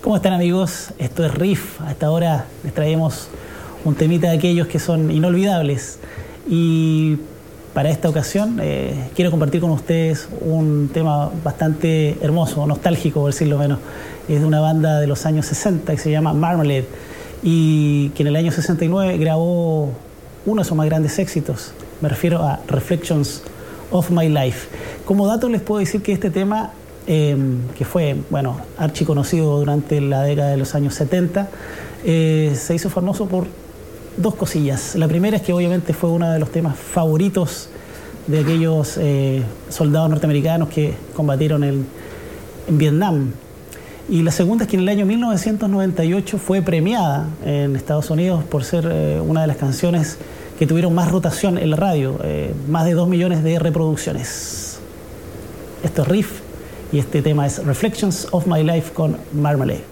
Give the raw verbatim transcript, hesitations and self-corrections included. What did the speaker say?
¿Cómo están, amigos? Esto es Riff. A esta hora les traemos un temita de aquellos que son inolvidables. Y para esta ocasión eh, quiero compartir con ustedes un tema bastante hermoso, nostálgico, por decirlo menos. Es de una banda de los años sesenta que se llama Marmalade y que en el año sesenta y nueve grabó uno de sus más grandes éxitos. Me refiero a Reflections of My Life. Como dato les puedo decir que este tema, eh, que fue, bueno, archiconocido durante la década de los años setenta, eh, se hizo famoso por dos cosillas. La primera es que obviamente fue uno de los temas favoritos de aquellos eh, soldados norteamericanos que combatieron en, en Vietnam. Y la segunda es que en el año mil novecientos noventa y ocho fue premiada en Estados Unidos por ser eh, una de las canciones que tuvieron más rotación en la radio, eh, más de dos millones de reproducciones. Esto es Riff y este tema es Reflections of My Life con Marmalade.